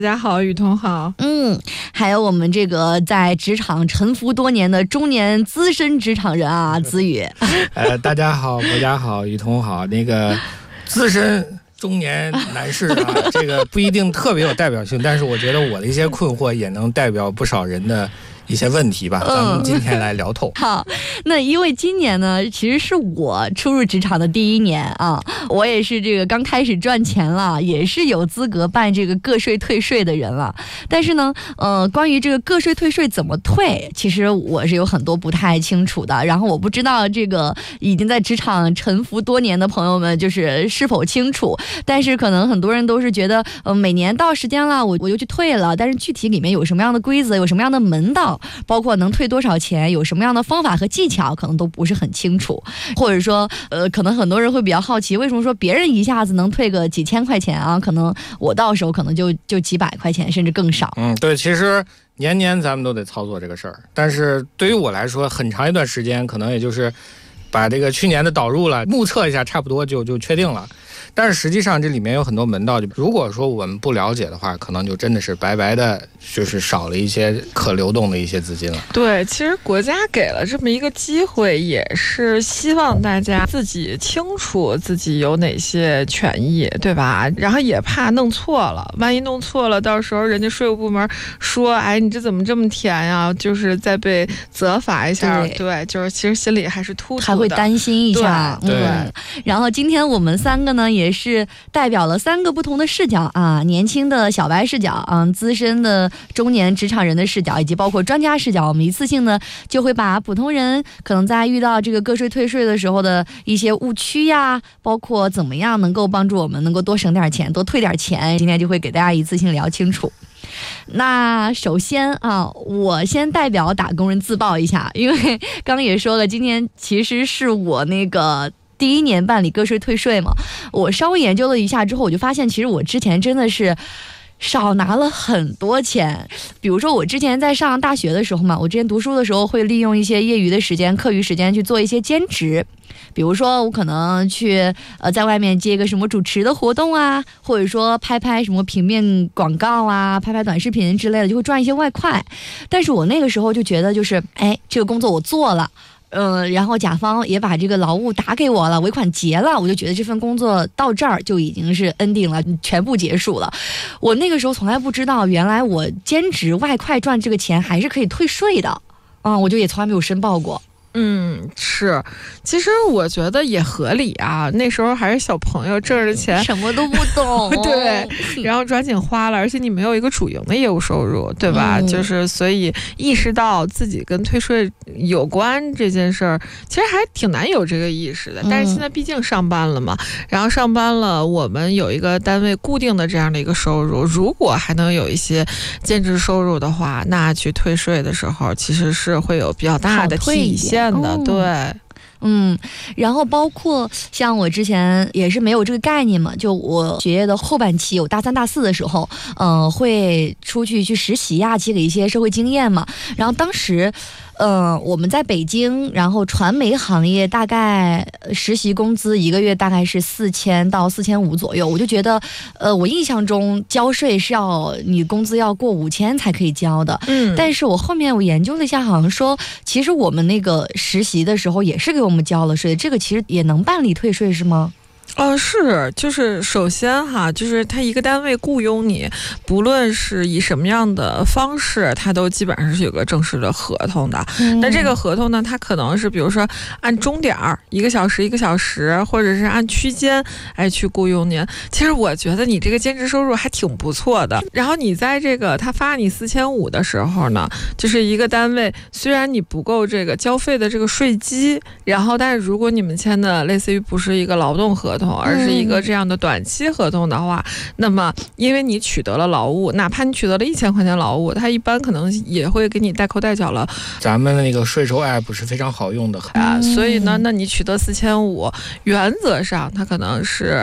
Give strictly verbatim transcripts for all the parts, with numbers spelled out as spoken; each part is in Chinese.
大家好，雨桐好。 嗯，还有我们这个在职场沉浮多年的中年资深职场人啊，子宇。 呃，大家好，国家好，雨桐好。那个资深中年男士啊，这个不一定特别有代表性，但是我觉得我的一些困惑也能代表不少人的一些问题吧，咱们今天来聊透。 嗯、好，那因为今年呢，其实是我初入职场的第一年啊，我也是这个刚开始赚钱了，也是有资格办这个个税退税的人了。但是呢，呃，关于这个个税退税怎么退，其实我是有很多不太清楚的。然后我不知道这个已经在职场沉浮多年的朋友们就是是否清楚，但是可能很多人都是觉得，呃，每年到时间了，我我就去退了，但是具体里面有什么样的规则，有什么样的门道，包括能退多少钱，有什么样的方法和技巧，可能都不是很清楚。或者说呃，可能很多人会比较好奇，为什么说别人一下子能退个几千块钱啊，可能我到时候可能就就几百块钱甚至更少。 嗯，对，其实年年咱们都得操作这个事儿，但是对于我来说很长一段时间可能也就是把这个去年的导入了目测一下，差不多就就确定了。但是实际上这里面有很多门道，就如果说我们不了解的话，可能就真的是白白的就是少了一些可流动的一些资金了。 对，其实国家给了这么一个机会，也是希望大家自己清楚自己有哪些权益，对吧？然后也怕弄错了，万一弄错了，到时候人家税务部门说，哎，你这怎么这么甜呀？就是再被责罚一下。 对, 对，就是其实心里还是突突的， 还会担心一下。 对，对嗯。然后今天我们三个呢，也是代表了三个不同的视角啊，年轻的小白视角，嗯，资深的中年职场人的视角，以及包括专家视角。我们一次性呢，就会把普通人可能在遇到这个个税退税的时候的一些误区呀，包括怎么样能够帮助我们能够多省点钱，多退点钱，今天就会给大家一次性聊清楚。那首先啊，我先代表打工人自曝一下，因为刚刚也说了，今天其实是我那个第一年办理个税退税嘛，我稍微研究了一下之后，我就发现其实我之前真的是少拿了很多钱。比如说我之前在上大学的时候嘛，我之前读书的时候会利用一些业余的时间、课余时间去做一些兼职。比如说我可能去呃在外面接个什么主持的活动啊，或者说拍拍什么平面广告啊，拍拍短视频之类的，就会赚一些外快。但是我那个时候就觉得就是哎，这个工作我做了，呃，然后甲方也把这个劳务打给我了，尾款结了，我就觉得这份工作到这儿就已经是 ending 了，全部结束了。我那个时候从来不知道，原来我兼职外快赚这个钱还是可以退税的，啊、嗯，我就也从来没有申报过。 嗯，是，其实我觉得也合理啊。那时候还是小朋友，挣着钱什么都不懂， 对，然后抓紧花了，而且你没有一个主营的业务收入，对吧？嗯、就是所以意识到自己跟退税有关这件事儿，其实还挺难有这个意识的。但是现在毕竟上班了嘛，然后上班了，我们有一个单位固定的这样的一个收入，如果还能有一些兼职收入的话，那去退税的时候，其实是会有比较大的体现。的对， 嗯，然后包括像我之前也是没有这个概念嘛，就我学业的后半期，有大三大四的时候，嗯、呃，会出去去实习呀，积累一些社会经验嘛。然后当时，嗯、呃，我们在北京，然后传媒行业大概实习工资一个月大概是四千到四千五左右，我就觉得，呃，我印象中交税是要你工资要过五千才可以交的，嗯，但是我后面我研究了一下，好像说其实我们那个实习的时候也是给我们交了税，这个其实也能办理退税是吗？ 呃，是，就是首先哈，就是他一个单位雇佣你，不论是以什么样的方式，他都基本上是有个正式的合同的。嗯、那这个合同呢，它可能是比如说按钟点儿，一个小时一个小时，或者是按区间哎去雇佣您。其实我觉得你这个兼职收入还挺不错的。然后你在这个他发你四千五的时候呢，就是一个单位，虽然你不够这个交费的这个税基，然后但是如果你们签的类似于不是一个劳动合同，而是一个这样的短期合同的话，嗯、那么因为你取得了劳务，哪怕你取得了一千块钱劳务，他一般可能也会给你代扣代缴了。 咱们的那个税收 app 是非常好用的啊，所以呢，那你取得四千五，原则上它可能是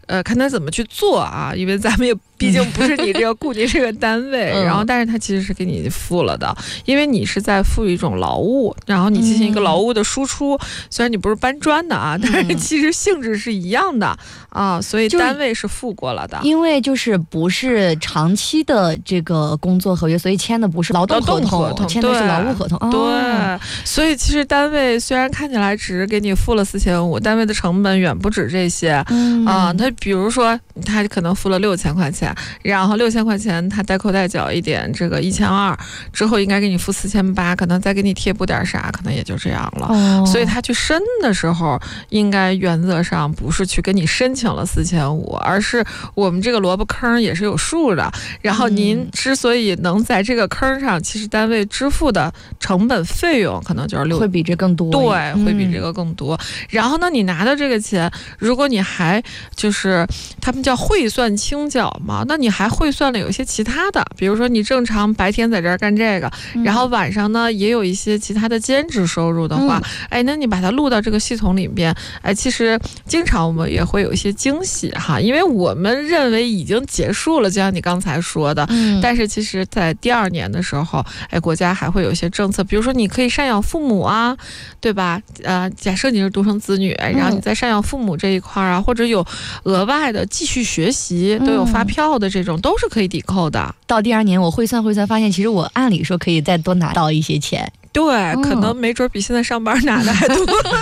呃，看他怎么去做啊，因为咱们也毕竟不是你这个雇你这个单位， 嗯、 然后但是他其实是给你付了的，因为你是在付一种劳务，然后你进行一个劳务的输出，嗯、虽然你不是搬砖的啊，但是其实性质是一样的、嗯、啊，所以单位是付过了的。 因为就是不是长期的这个工作合约，所以签的不是劳动合同， 合同签的是劳务合同。 对、 哦， 所以其实单位虽然看起来只是给你付了四千五，单位的成本远不止这些。 嗯啊，他比如说他可能付了六千块钱，然后六千块钱他代扣代缴一点，这个一千二之后应该给你付四千八，可能再给你贴补点啥，可能也就这样了。 哦、 所以他去申的时候，应该原则上不是去跟你申请了四千五，而是我们这个萝卜坑也是有数的。然后您之所以能在这个坑上，其实单位支付的成本费用可能就是六， 会比这更多。 对，会比这个更多。嗯、然后呢，你拿到这个钱，如果你还就是他们叫汇算清缴嘛，那你还汇算了有一些其他的，比如说你正常白天在这儿干这个， 嗯、 然后晚上呢也有一些其他的兼职收入的话，嗯、哎，那你把它录到这个系统里边，哎，其实经常我们也会有一些惊喜哈，因为我们认为已经结束了，就像你刚才说的， 嗯、 但是其实在第二年的时候，哎，国家还会有一些政策，比如说你可以赡养父母啊，对吧？呃，假设你是独生子女，然后你在赡养父母这一块啊，或者有额外的继续学习都有发票的这种，嗯、都是可以抵扣的。 到第二年我汇算汇算，发现其实我按理说可以再多拿到一些钱。 对，嗯、可能没准比现在上班拿的还多。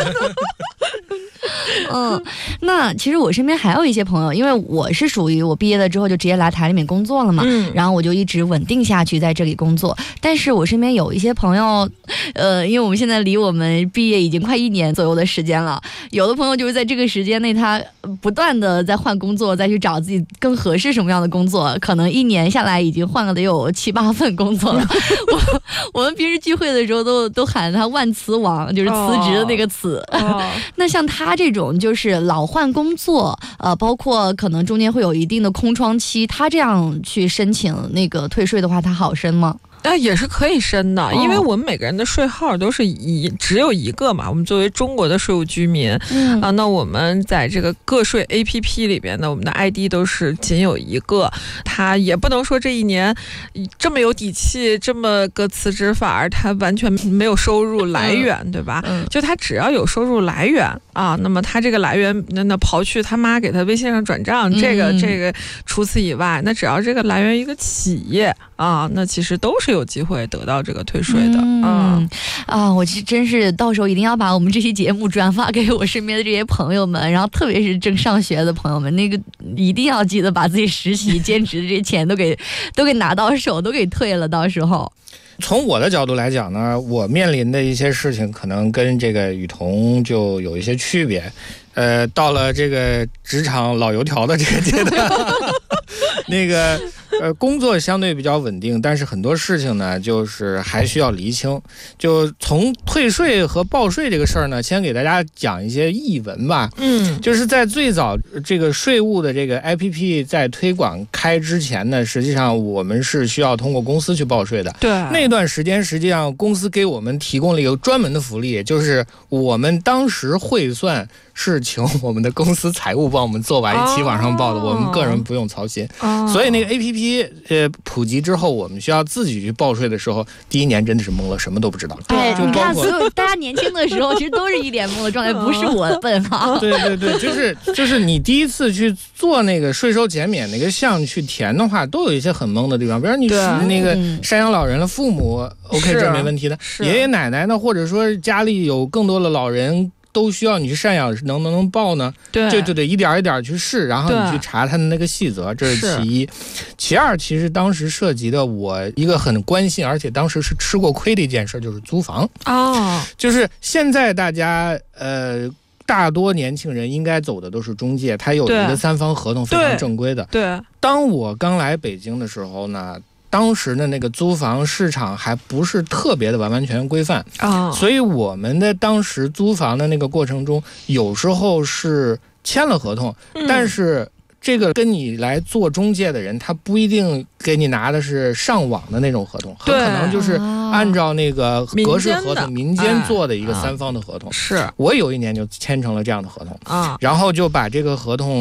嗯，那其实我身边还有一些朋友，因为我是属于我毕业了之后就直接来台里面工作了嘛，嗯、然后我就一直稳定下去在这里工作。但是我身边有一些朋友，呃，因为我们现在离我们毕业已经快一年左右的时间了，有的朋友就是在这个时间内，他不断的在换工作，再去找自己更合适什么样的工作，可能一年下来已经换了得有七八份工作了。我我们平时聚会的时候都都喊他万磁王，就是辞职的那个辞。哦哦、那像他这种就是老换工作，呃，包括可能中间会有一定的空窗期，他这样去申请那个退税的话，他好申吗？ 那也是可以申的，因为我们每个人的税号都是一只有一个嘛。我们作为中国的税务居民，嗯、啊，那我们在这个个税 A P P 里边呢，我们的 I D 都是仅有一个。他也不能说这一年这么有底气，这么个辞职法，他完全没有收入来源，嗯、对吧？嗯、就他只要有收入来源啊，那么他这个来源那那刨去他妈给他微信上转账，嗯、这个这个除此以外，那只要这个来源一个企业啊，那其实都是有机会得到这个退税的。 嗯，嗯啊，我真是到时候一定要把我们这期节目转发给我身边的这些朋友们，然后特别是正上学的朋友们，那个一定要记得把自己实习兼职的这些钱都给都给拿到手，都给退了。到时候从我的角度来讲呢，我面临的一些事情可能跟这个雨桐就有一些区别。呃，到了这个职场老油条的这个阶段，那个呃工作相对比较稳定，但是很多事情呢，就是还需要厘清。就从退税和报税这个事儿呢，先给大家讲一些译文吧。嗯，就是在最早这个税务的这个 A P P 在推广开之前呢，实际上我们是需要通过公司去报税的。 对， 那段时间实际上公司给我们提供了一个专门的福利，就是我们当时汇算是请我们的公司财务帮我们做完一起往上报的，哦、我们个人不用操心。哦、所以那个 A P P 呃普及之后，我们需要自己去报税的时候，第一年真的是懵了，什么都不知道。 对，你看，所有大家年轻的时候，其实都是一脸懵的状态，不是我笨哈。 对对对，就是就是你第一次去做那个税收减免那个项去填的话，都有一些很懵的地方，比如你那个赡养老人的父母 ，OK 这没问题的，爷爷奶奶呢，或者说家里有更多的老人。都需要你去赡养，能不能报呢？对，就就得一点一点去试，然后你去查他的那个细则，这是其一。其二，其实当时涉及的我一个很关心，而且当时是吃过亏的一件事，就是租房。哦，就是现在大家呃。大多年轻人应该走的都是中介，他有一个三方合同非常正规的。 对，对当我刚来北京的时候呢，当时的那个租房市场还不是特别的完完全全规范啊， oh. 所以我们的当时租房的那个过程中，有时候是签了合同，嗯、但是这个跟你来做中介的人，他不一定给你拿的是上网的那种合同，很可能就是按照那个格式合同民间做的一个三方的合同。是、哎、我有一年就签成了这样的合同啊，然后就把这个合同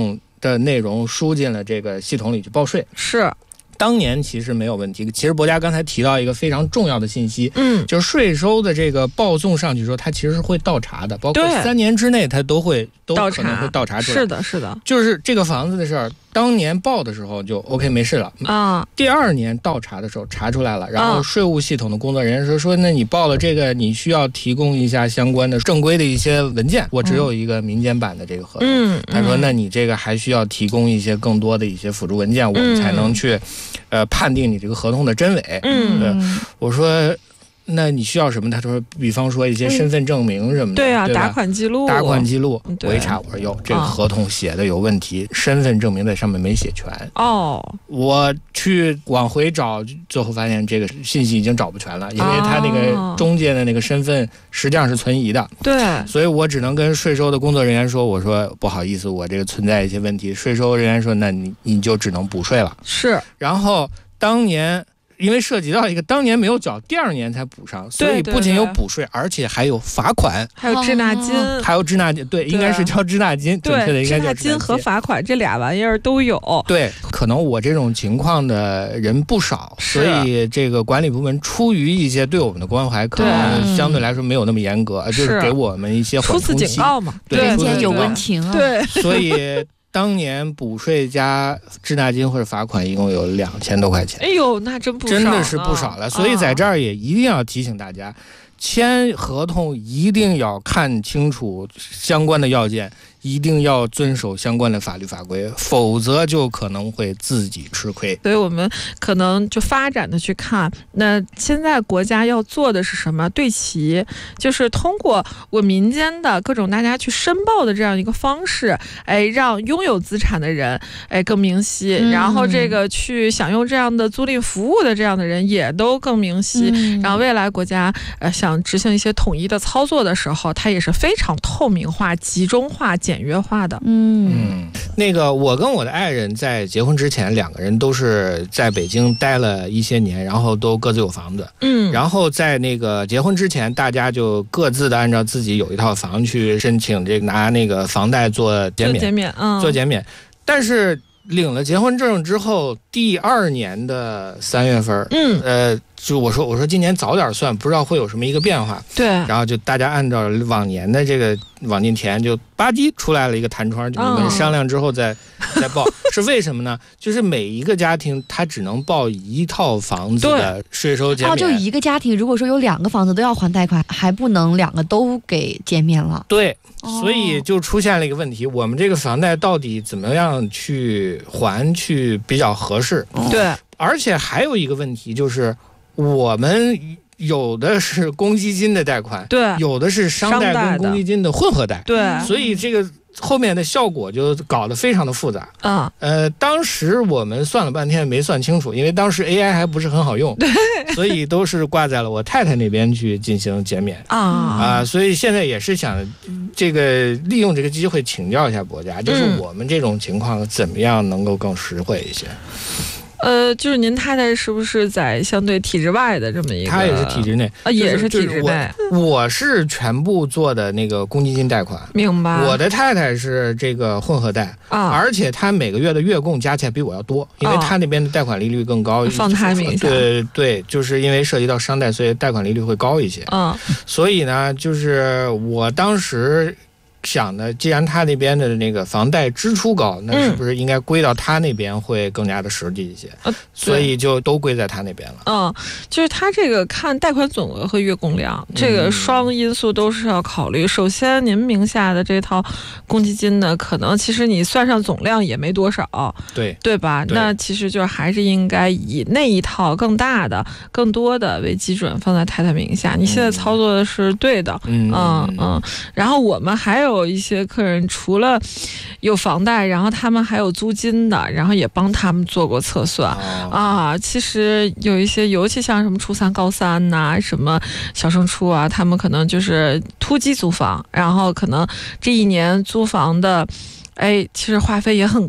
的内容输进了这个系统里去报税。 是。 当年其实没有问题，其实博家刚才提到一个非常重要的信息， 嗯， 就是税收的这个报送上去的时候，它其实是会倒查的，包括三年之内它都会都可能会倒查出来。 是的，是的， 就是这个房子的事儿，当年报的时候就 OK 没事了啊。 第二年倒查的时候查出来了，然后税务系统的工作人员说说，那你报了这个，你需要提供一下相关的正规的一些文件。我只有一个民间版的这个合同， 嗯， 他说那你这个还需要提供一些更多的一些辅助文件，我们才能去。呃，判定你这个合同的真伪。 嗯， 对，我说，那你需要什么？他说，比方说一些身份证明什么的。 对啊， 对打款记录。 打款记录，我一查，我说哟，这个合同写的有问题，身份证明在上面没写全。 哦， 我去往回找，最后发现这个信息已经找不全了，因为他那个中介的那个身份实际上是存疑的。 对， 所以我只能跟税收的工作人员说，我说不好意思，我这个存在一些问题。税收人员说，那你你就只能补税了。 是， 然后当年。因为涉及到一个当年没有缴，第二年才补上，所以不仅有补税，而且还有罚款， 还有滞纳金， 还有滞纳金，对，应该是叫滞纳金，准确的应该叫滞纳金和罚款这俩玩意儿都有。 对，可能我这种情况的人不少，所以这个管理部门出于一些对我们的关怀，可能相对来说没有那么严格，就是给我们一些缓冲期， 初次警告嘛， 对， 人间有温情啊， 对， 所以。当年补税加滞纳金或者罚款一共有两千多块钱， 哎呦，那真不少， 真的是不少了。所以在这儿也一定要提醒大家，签合同一定要看清楚相关的要件，一定要遵守相关的法律法规，否则就可能会自己吃亏。 所以我们可能就发展的去看，那现在国家要做的是什么？对齐，就是通过我民间的各种大家去申报的这样一个方式，哎，让拥有资产的人哎更明晰，嗯、然后这个去享用这样的租赁服务的这样的人也都更明晰。嗯、然后未来国家呃想执行一些统一的操作的时候，它也是非常透明化、集中化、简约化的。 嗯嗯，那个我跟我的爱人在结婚之前，两个人都是在北京待了一些年，然后都各自有房子。嗯，然后在那个结婚之前，大家就各自的按照自己有一套房去申请这个拿那个房贷做减免， 做减免，嗯， 做减免。但是领了结婚证之后，第二年的三月份，嗯，呃。就我说我说今年早点算，不知道会有什么一个变化。 对， 然后就大家按照往年的这个往进填，就吧唧出来了一个弹窗，就你们商量之后再、哦、再报。是为什么呢？就是每一个家庭他只能报一套房子的税收减免。 哦，就一个家庭如果说有两个房子都要还贷款，还不能两个都给减免了。 对。所以就出现了一个问题，我们这个房贷到底怎么样去还去比较合适？ 对， 而且还有一个问题就是，我们有的是公积金的贷款， 对， 有的是商贷跟公积金的混合贷， 对， 所以这个后面的效果就搞得非常的复杂。 啊、 嗯，呃，当时我们算了半天没算清楚，因为当时 A I 还不是很好用， 对， 所以都是挂在了我太太那边去进行减免啊啊，所以现在也是想这个利用这个机会请教一下博家，就是我们这种情况怎么样能够更实惠一些。 呃，就是您太太是不是在相对体制外的这么一个？ 她也是体制内啊，也是体制内。 我, 我是全部做的那个公积金贷款， 明白。 我的太太是这个混合贷啊，而且她每个月的月供加起来比我要多，因为她那边的贷款利率更高。 放太明显。 对对，就是因为涉及到商贷，所以贷款利率会高一些。嗯，所以呢，就是我当时想的，既然他那边的那个房贷支出高，那是不是应该归到他那边会更加的实际一些？嗯、所以就都归在他那边了。 嗯，就是他这个看贷款总额和月供量，这个双因素都是要考虑。嗯、首先，您名下的这套公积金呢，可能其实你算上总量也没多少， 对对吧？ 对， 那其实就是还是应该以那一套更大的、更多的为基准放在太太名下。你现在操作的是对的，嗯嗯嗯。然后我们还有。有一些客人除了有房贷，然后他们还有租金的，然后也帮他们做过测算、哦、啊。其实有一些，尤其像什么初三、高三呐、啊，什么小升初啊，他们可能就是突击租房，然后可能这一年租房的。哎，其实花费也很高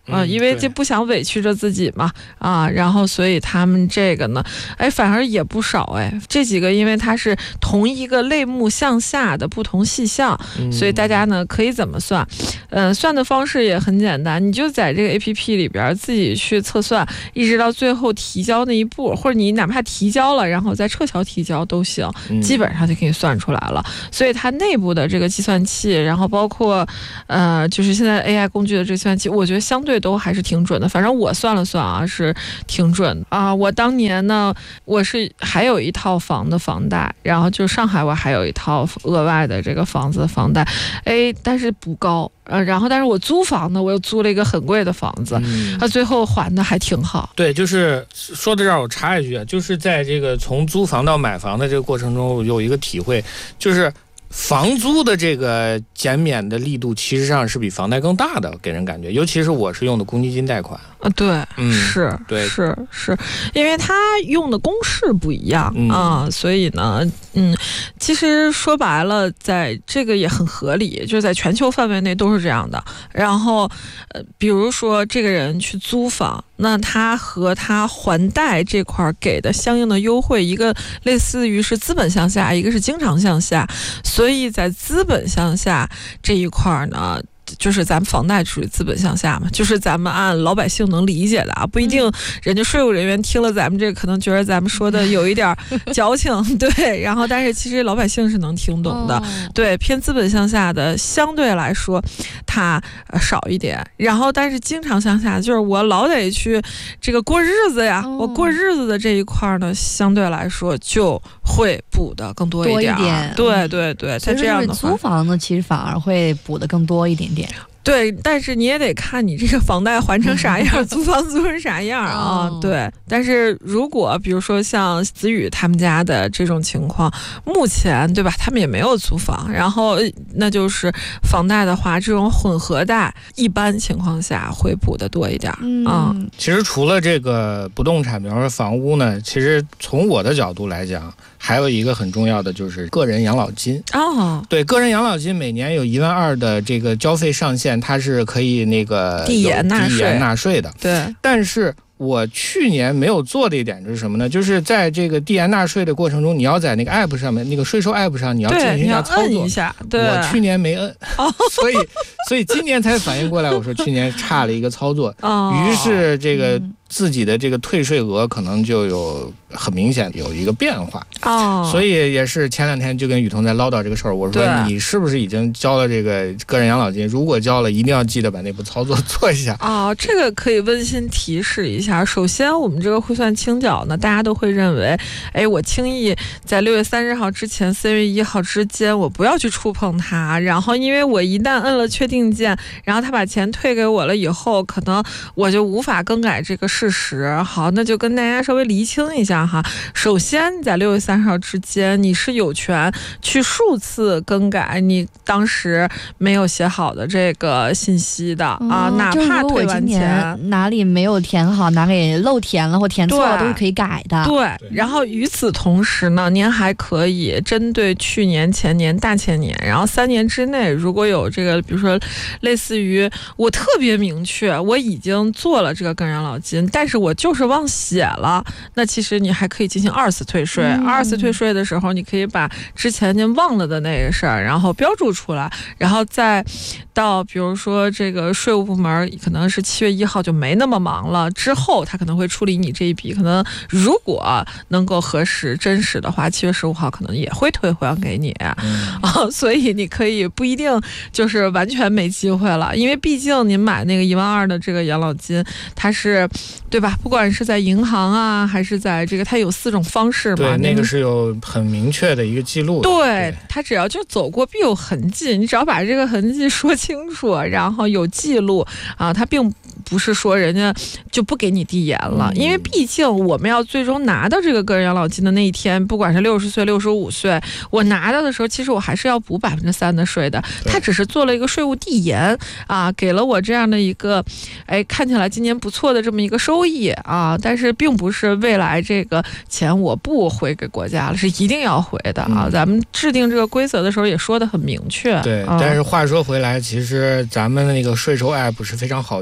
啊、嗯，因为就不想委屈着自己嘛，啊，然后所以他们这个呢，哎，反而也不少哎，这几个因为它是同一个类目向下的不同细项， 嗯、 所以大家呢可以怎么算？呃，算的方式也很简单，你就在这个 A P P 里边自己去测算，一直到最后提交那一步，或者你哪怕提交了，然后再撤销提交都行，基本上就可以算出来了。所以它内部的这个计算器，然后包括呃，就是现在 A I 工具的这个计算器，我觉得相对都还是挺准的。反正我算了算啊，是挺准的啊。我当年呢，我是还有一套房的房贷，然后就上海我还有一套额外的这个房子的房贷，哎，但是不高。呃，然后但是我租房呢，我又租了一个很贵的房子， 嗯， 他最后还的还挺好。 对，就是说到这儿，我插一句啊，就是在这个从租房到买房的这个过程中，我有一个体会，就是房租的这个减免的力度，其实上是比房贷更大的，给人感觉，尤其是我是用的公积金贷款。 啊，对， 嗯， 是， 对， 是是，因为它用的公式不一样、 嗯、 啊，所以呢，嗯，其实说白了，在这个也很合理，就是在全球范围内都是这样的。然后，呃，比如说这个人去租房，那他和他还贷这块给的相应的优惠，一个类似于是资本向下，一个是经常向下，所以在资本向下这一块呢。就是咱们房贷属于资本向下嘛，就是咱们按老百姓能理解的啊，不一定人家税务人员听了咱们这可能觉得咱们说的有一点矫情，对，然后但是其实老百姓是能听懂的，对，偏资本向下的相对来说它少一点，然后但是经常向下就是我老得去这个过日子呀，我过日子的这一块呢，相对来说就会补的更多一点， 多一点， 对对对，它这样的租房呢，其实反而会补的更多一点点。 对，但是你也得看你这个房贷还成啥样，租房租成啥样啊、哦？对，但是如果比如说像子宇他们家的这种情况，目前对吧，他们也没有租房，然后那就是房贷的话，这种混合贷一般情况下会补得多一点。嗯，嗯其实除了这个不动产，比方说房屋呢，其实从我的角度来讲，还有一个很重要的就是个人养老金。 哦， 对，个人养老金每年有一万二的这个交费上限，它是可以那个递延纳税， 递延纳税的。 对， 但是我去年没有做的一点就是什么呢？就是在这个递延纳税的过程中，你要在那个 app 上面，那个税收 app 上，你要进行一下操作。 一下，对， 我去年没摁， 哦、 所以所以今年才反应过来，我说去年差了一个操作， 哦、 于是这个。嗯自己的这个退税额可能就有很明显有一个变化哦， 所以也是前两天就跟雨桐在唠叨这个事儿，我说你是不是已经交了这个个人养老金？如果交了，一定要记得把那步操作做一下哦。这个可以温馨提示一下，首先我们这个汇算清缴呢，大家都会认为，哎，我轻易在六月三十号之前、四月一号之间，我不要去触碰它，然后因为我一旦摁了确定键，然后他把钱退给我了以后，可能我就无法更改这个事实。好，那就跟大家稍微厘清一下哈。首先，在六月三十号之间，你是有权去数次更改你当时没有写好的这个信息的、哦、啊，哪怕退完钱， 哪里没有填好，哪里漏填了或填错了，都是可以改的。 对，然后与此同时呢，您还可以针对去年、前年、大前年，然后三年之内，如果有这个，比如说类似于我特别明确，我已经做了这个个人养老金，但是我就是忘写了，那其实你还可以进行二次退税、嗯、二次退税的时候，你可以把之前您忘了的那个事儿然后标注出来，然后再到比如说这个税务部门可能是七月一号就没那么忙了，之后他可能会处理你这一笔，可能如果能够核实真实的话，七月十五号可能也会退还给你、嗯啊、所以你可以不一定就是完全没机会了，因为毕竟您买那个一万二的这个养老金，它是对吧，不管是在银行啊还是在这个，它有四种方式嘛， 对，那个是有很明确的一个记录的， 对, 对， 它只要就走过必有痕迹，你只要把这个痕迹说清楚，然后有记录啊，它并不是说人家就不给你递延了、嗯、因为毕竟我们要最终拿到这个个人养老金的那一天，不管是六十岁六十五岁，我拿到的时候其实我还是要补百分之三的税的，它只是做了一个税务递延啊，给了我这样的一个哎看起来今年不错的这么一个收益啊，但是并不是未来这个钱我不回给国家了，是一定要回的啊、嗯、咱们制定这个规则的时候也说得很明确。 对、啊、但是话说回来，其实咱们那个税收 app 是非常好用的，很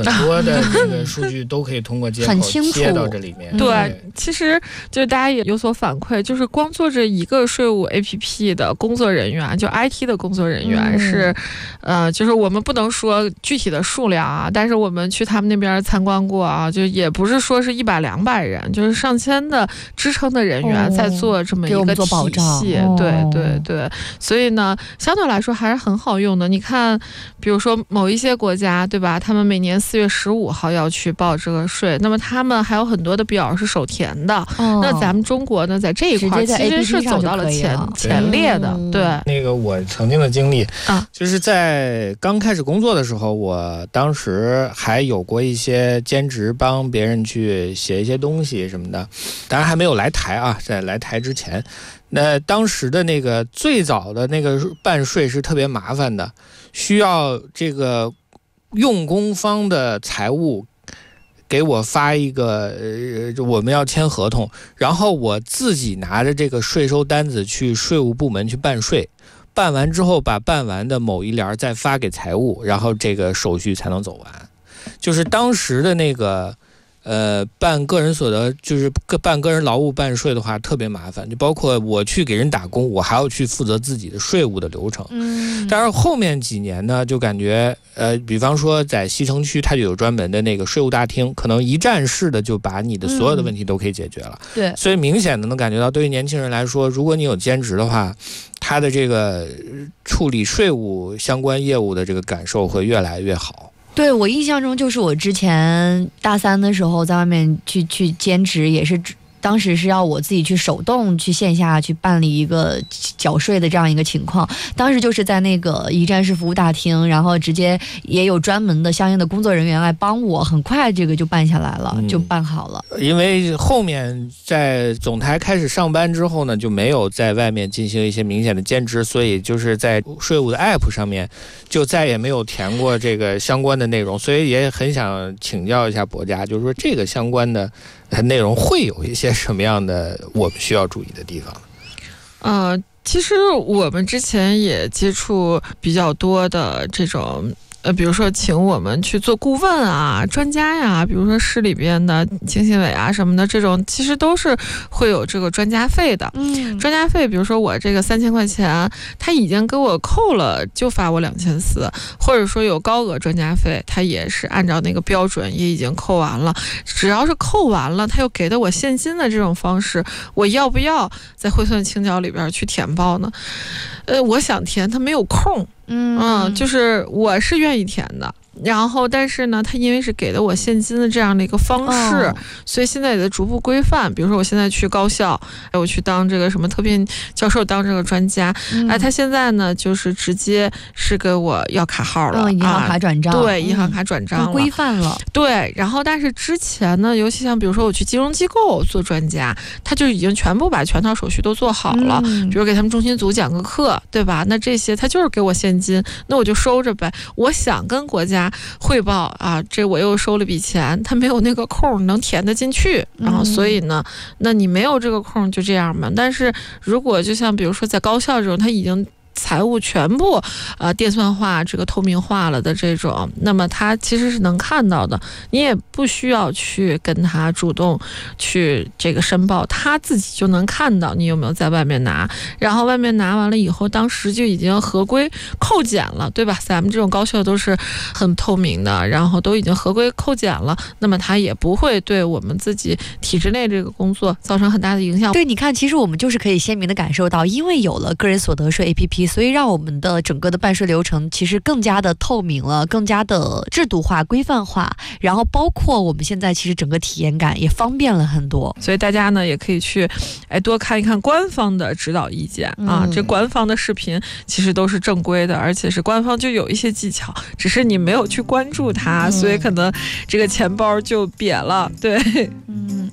多的这个数据都可以通过接口很清楚接到这里面。 嗯对，其实就是大家也有所反馈，就是光做这一个税务 A P P 的工作人员，就 I T 的工作人员嗯是，呃，就是我们不能说具体的数量啊，但是我们去他们那边参观过啊，就也不是说是一百两百人，就是上千的支撑的人员在做这么一给我们做个体保障系。 哦对对对，所以呢，相对来说还是很好用的。你看，比如说某一些国家，对吧？他们每年四月十五号要去报这个税，那么他们还有很多的表是手填的。 哦那咱们中国呢，在这一块直接在其实 A P P 是走到了前上就可以了前列的。 嗯对， 那个我曾经的经历啊， 就是在刚开始工作的时候，我当时还有过一些兼职，帮别人去写一些东西什么的，当然还没有来台啊，在来台之前。那当时的那个最早的那个办税是特别麻烦的，需要这个用工方的财务给我发一个，呃，我们要签合同，然后我自己拿着这个税收单子去税务部门去办税，办完之后把办完的某一联再发给财务，然后这个手续才能走完。就是当时的那个。呃，办个人所得就是个办个人劳务办税的话特别麻烦，就包括我去给人打工，我还要去负责自己的税务的流程。 嗯， 但是后面几年呢，就感觉呃，比方说在西城区，它就有专门的那个税务大厅，可能一站式的就把你的所有的问题都可以解决了。 嗯、对， 所以明显的能感觉到，对于年轻人来说，如果你有兼职的话，他的这个处理税务相关业务的这个感受会越来越好。 对，我印象中就是我之前大三的时候在外面去去兼职，也是当时是要我自己去手动去线下去办理一个缴税的这样一个情况。当时就是在那个一站式服务大厅，然后直接也有专门的相应的工作人员来帮我，很快这个就办下来了，嗯、就办好了。 因为后面在总台开始上班之后呢，就没有在外面进行一些明显的兼职，所以就是在税务的 app 上面就再也没有填过这个相关的内容，所以也很想请教一下博家，就是说这个相关的内容会有一些什么样的我们需要注意的地方？ 呃，其实我们之前也接触比较多的这种。呃，比如说请我们去做顾问啊、专家呀，比如说市里边的经信委啊什么的，这种其实都是会有这个专家费的。 嗯， 专家费，比如说我这个三千块钱，他已经给我扣了，就罚我两千四，或者说有高额专家费，他也是按照那个标准也已经扣完了。只要是扣完了，他又给的我现金的这种方式，我要不要在汇算清缴里边去填报呢？呃，我想填，他没有空。 嗯嗯，就是我是愿意填的，然后但是呢，他因为是给了我现金的这样的一个方式， 哦、 所以现在也在逐步规范。比如说我现在去高校，我去当这个什么特聘教授，当这个专家， 嗯、 哎，他现在呢就是直接是给我要卡号了， 哦、银行卡转账， 啊、对，银行卡转账了， 规范了。 对，然后但是之前呢，尤其像比如说我去金融机构做专家，他就已经全部把全套手续都做好了， 嗯、 比如给他们中心组讲个课，对吧？那这些他就是给我现金，那我就收着呗。我想跟国家汇报啊，这我又收了笔钱，他没有那个空能填得进去，然后所以呢，那你没有这个空就这样嘛。但是如果就像比如说在高校这种，他已经财务全部呃电算化、这个透明化了的这种，那么他其实是能看到的，你也不需要去跟他主动去这个申报，他自己就能看到你有没有在外面拿，然后外面拿完了以后，当时就已经合规扣减了，对吧？咱们这种高校都是很透明的，然后都已经合规扣减了，那么他也不会对我们自己体制内这个工作造成很大的影响。 对，你看，其实我们就是可以鲜明的感受到，因为有了个人所得税 A P P。所以让我们的整个的办税流程其实更加的透明了，更加的制度化、规范化，然后包括我们现在其实整个体验感也方便了很多。 所以大家呢也可以去哎多看一看官方的指导意见啊，嗯、这官方的视频其实都是正规的，而且是官方就有一些技巧，只是你没有去关注它，嗯、所以可能这个钱包就瘪了。对， 嗯，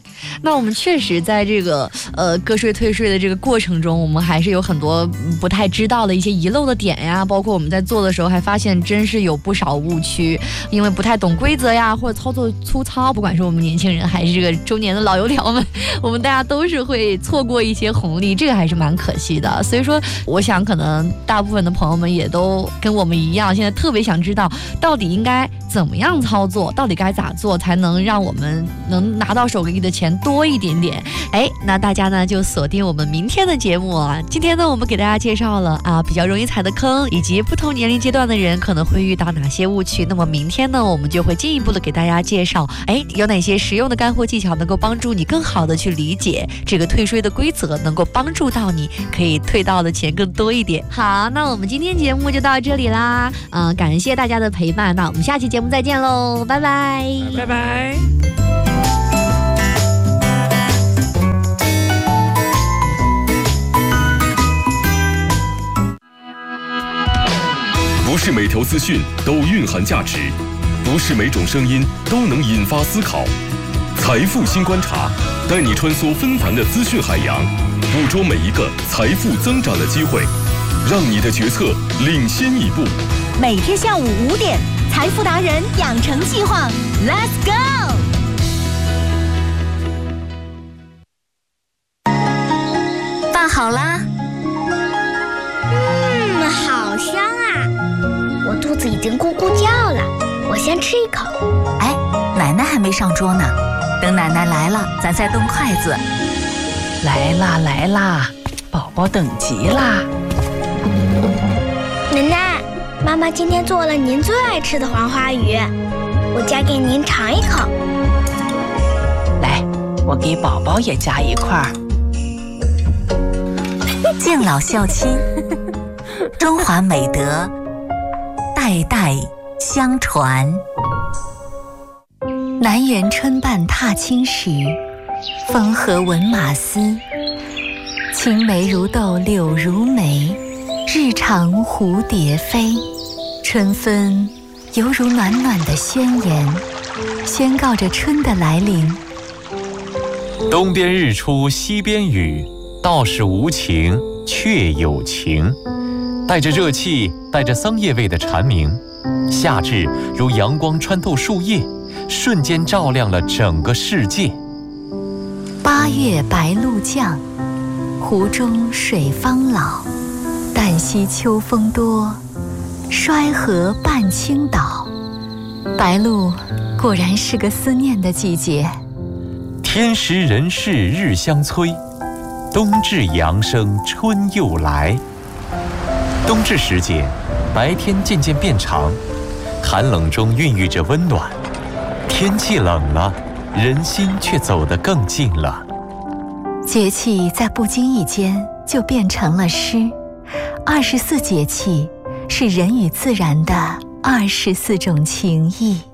那我们确实在这个呃个税退税的这个过程中，我们还是有很多不太知道的一些遗漏的点呀，包括我们在做的时候还发现真是有不少误区，因为不太懂规则呀，或者操作粗糙，不管是我们年轻人还是这个中年的老油条们，我们大家都是会错过一些红利，这个还是蛮可惜的。所以说我想可能大部分的朋友们也都跟我们一样，现在特别想知道到底应该怎么样操作，到底该咋做才能让我们能拿到手里的钱多一点点。哎，那大家呢就锁定我们明天的节目啊。今天呢我们给大家介绍了啊比较容易踩的坑，以及不同年龄阶段的人可能会遇到哪些误区。那么明天呢我们就会进一步的给大家介绍，哎，有哪些实用的干货技巧能够帮助你更好的去理解这个退税的规则，能够帮助到你可以退到的钱更多一点。好，那我们今天节目就到这里啦，嗯、呃，感谢大家的陪伴，那我们下期节目再见喽，拜拜， 拜拜。 不是每条资讯都蕴含价值，不是每种声音都能引发思考。财富新观察，带你穿梭纷繁的资讯海洋，捕捉每一个财富增长的机会，让你的决策领先一步。 每天下午五点，财富达人养成计划 ，Let's go！ 饭好啦。 嗯，好香啊！我肚子已经咕咕叫了，我先吃一口。 哎，奶奶还没上桌呢，等奶奶来了，咱再动筷子。 来啦来啦，宝宝等急啦！ 奶奶，妈妈今天做了您最爱吃的黄花鱼，我夹给您尝一口。 来，我给宝宝也夹一块儿。 敬老孝亲，中华美德代代相传。南园春半踏青时，风和闻马嘶。青梅如豆柳如眉，日长蝴蝶飞。春分犹如暖暖的宣言，宣告着春的来临。 东边日出西边雨，道是无晴却有晴。带着热气，带着桑叶味的蝉鸣，夏至如阳光穿透树叶，瞬间照亮了整个世界。 八月白露降，湖中水方老。旦夕秋风多，衰河半倾倒。白露果然是个思念的季节。 天时人事日相催，冬至阳生春又来。冬至时节，白天渐渐变长，寒冷中孕育着温暖。天气冷了，人心却走得更近了。 节气在不经意间就变成了诗。二十四节气是人与自然的二十四种情谊。